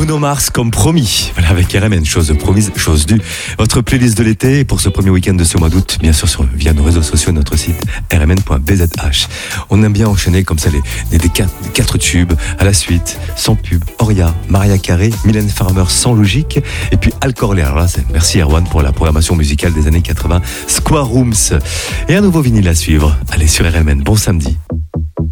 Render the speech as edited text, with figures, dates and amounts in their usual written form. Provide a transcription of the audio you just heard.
Bruno Mars comme promis. Voilà, avec RMN, chose promise, chose due. Votre playlist de l'été pour ce premier week-end de ce mois d'août, bien sûr via nos réseaux sociaux, notre site rmn.bzh. On aime bien enchaîner comme ça des quatre tubes à la suite, sans pub, Oria, Maria Carey, Mylène Farmer, Sans Logique, et puis Al Corley. Alors là, merci Erwan pour la programmation musicale des années 80, Square Rooms. Et un nouveau vinyle à suivre. Allez sur RMN, bon samedi.